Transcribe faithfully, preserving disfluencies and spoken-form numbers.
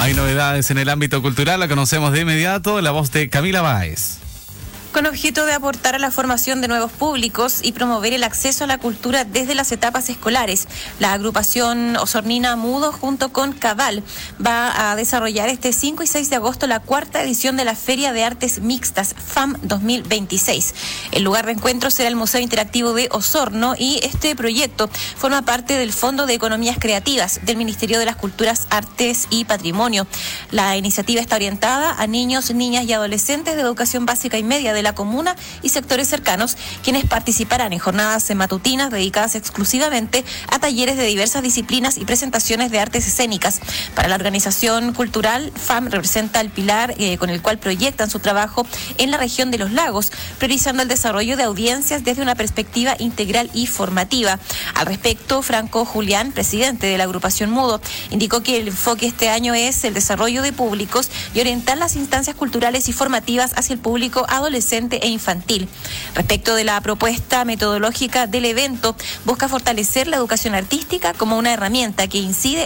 Hay novedades en el ámbito cultural, la conocemos de inmediato, la voz de Camila Báez. Con objeto de aportar a la formación de nuevos públicos y promover el acceso a la cultura desde las etapas escolares, la agrupación osornina Mudo junto con Cabal va a desarrollar este cinco y seis de agosto la cuarta edición de la Feria de Artes Mixtas F A M dos mil veintiséis. El lugar de encuentro será el Museo Interactivo de Osorno y este proyecto forma parte del Fondo de Economías Creativas del Ministerio de las Culturas, Artes y Patrimonio. La iniciativa está orientada a niños, niñas y adolescentes de educación básica y media de la comuna y sectores cercanos, quienes participarán en jornadas matutinas dedicadas exclusivamente a talleres de diversas disciplinas y presentaciones de artes escénicas. Para la organización cultural, F A M representa el pilar eh, con el cual proyectan su trabajo en la región de los lagos, priorizando el desarrollo de audiencias desde una perspectiva integral y formativa. Al respecto, Franco Julián, presidente de la agrupación Mudo, indicó que el enfoque este año es el desarrollo de públicos y orientar las instancias culturales y formativas hacia el público adolescente e infantil. Respecto de la propuesta metodológica del evento, busca fortalecer la educación artística como una herramienta que incide